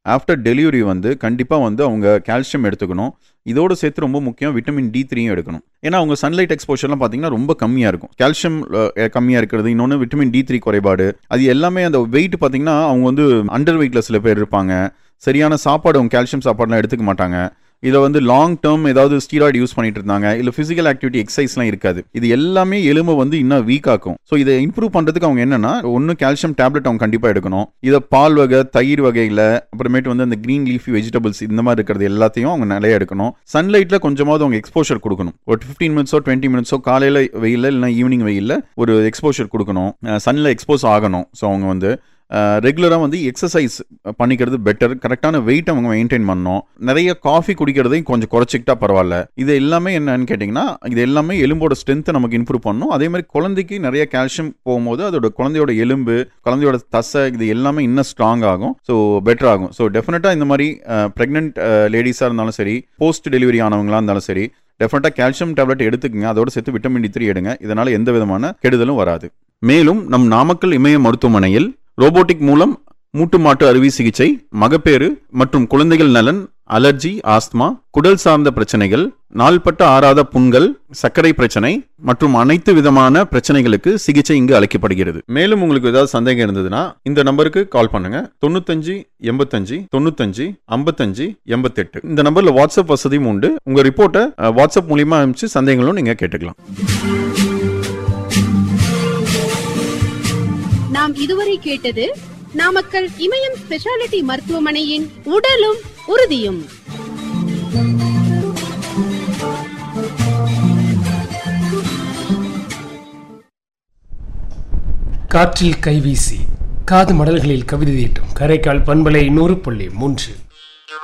After delivery வந்து கண்டிப்பாக வந்து அவங்க கால்சியம் எடுத்துக்கணும். இதோடு சேர்த்து ரொம்ப முக்கியம் விட்டமின் D3யும் எடுக்கணும். ஏன்னா அவங்க சன்லைட் எக்ஸ்போஷர்லாம் பார்த்தீங்கன்னா ரொம்ப கம்மியாக இருக்கும். கால்சியம் கம்மியாக இருக்கிறது, இன்னொன்று விட்டமின் D3 குறைபாடு, அது எல்லாமே அந்த வெயிட் பார்த்தீங்கன்னா அவங்க வந்து அண்டர் வெயிட்டில் சில பேர் இருப்பாங்க. சரியான சாப்பாடு அவங்க கால்சியம் சாப்பாடுலாம் எடுத்துக்க மாட்டாங்க. இதை வந்து லாங் டேர்ம் ஏதாவது ஸ்டீராய்டு யூஸ் பண்ணிட்டு இருந்தாங்க, இல்லை ஃபிசிக்கல் ஆக்டிவிட்டி எக்ஸசைஸ்லாம் இருக்காது. இது எல்லாமே எலும்பை வந்து இன்னும் வீக் ஆக்கும். ஸோ இதை இம்ப்ரூவ் பண்ணுறதுக்கு அவங்க என்னன்னா, ஒன்று கால்சியம் டேப்லெட் அவங்க கண்டிப்பாக எடுக்கணும். இதை பால் வகை, தயிர் வகையில், அப்புறமேட்டு வந்து அந்த கிரீன் லீஃபி வெஜிடபிள்ஸ் இந்த மாதிரி இருக்கிறது எல்லாத்தையும் அவங்க நிறைய எடுக்கணும். சன்லைட்டில் கொஞ்சமாவது அவங்க எக்ஸ்போஷர் கொடுக்கணும். ஒரு 15 மினிட்ஸோ 20 மினிட்ஸோ காலையில் வெயிலில் இல்லைனா ஈவினிங் வெயிலில் ஒரு எக்ஸ்போஷர் கொடுக்கணும். சன்னில் எக்ஸ்போஸ் ஆகணும். ஸோ அவங்க வந்து ரெகுலராக வந்து எக்ஸசைஸ் பண்ணிக்கிறது பெட்டர். கரெக்டான வெயிட் அவங்க மெயின்டைன் பண்ணணும். நிறைய காஃபி குடிக்கிறதையும் கொஞ்சம் குறைச்சிக்கிட்டா பரவாயில்ல. இது எல்லாமே என்னன்னு கேட்டிங்கன்னா, இது எல்லாமே எலும்போட ஸ்ட்ரென்த்தை நமக்கு இம்ப்ரூவ் பண்ணணும். அதே மாதிரி குழந்தைக்கு நிறைய கால்சியம் போகும்போது அதோட குழந்தையோட எலும்பு, குழந்தையோட தசை, இது எல்லாமே இன்னும் ஸ்ட்ராங் ஆகும். ஸோ பெட்டர் ஆகும். ஸோ டெஃபினட்டாக இந்த மாதிரி ப்ரெக்னென்ட் லேடிஸாக இருந்தாலும் சரி, போஸ்ட் டெலிவரி ஆனவங்களாக இருந்தாலும் சரி, டெஃபினட்டாக கால்சியம் டேப்லெட் எடுத்துக்கங்க. அதோட சேர்த்து விட்டமின் D3 எடுங்க. இதனால் எந்த விதமான கெடுதலும் வராது. மேலும் நம் நாமக்கல் இமய மருத்துவமனையில் ரோபோட்டிக் மூலம் மூட்டு மாட்டு அறுவை சிகிச்சை, மகப்பேறு மற்றும் குழந்தைகள் நலன், அலர்ஜி, ஆஸ்துமா, குடல் சார்ந்த பிரச்சனைகள், நாள்பட்ட ஆறாத புண்கள், சர்க்கரை பிரச்சனை மற்றும் அனைத்து விதமான பிரச்சனைகளுக்கு சிகிச்சை இங்கு அளிக்கப்படுகிறது. மேலும் உங்களுக்கு ஏதாவது சந்தேகம் இருந்ததுன்னா இந்த நம்பருக்கு கால் பண்ணுங்க. 95 85 95 55 88. இந்த நம்பர்ல வாட்ஸ்அப் வசதியும் உண்டு. உங்க ரிப்போர்ட்டை வாட்ஸ்அப் மூலியமா அனுப்பிச்சு சந்தேகங்களும் நீங்க கேட்டுக்கலாம். நாம் இதுவரை கேட்டது நாமக்கல் இமயம் ஸ்பெஷாலிட்டி மருத்துவமனையின் உடலும் உறுதியும். காற்றில் கைவீசி காது மடல்களில் கவிதை தீட்டும் காரைக்கால் பண்பலை 100.3.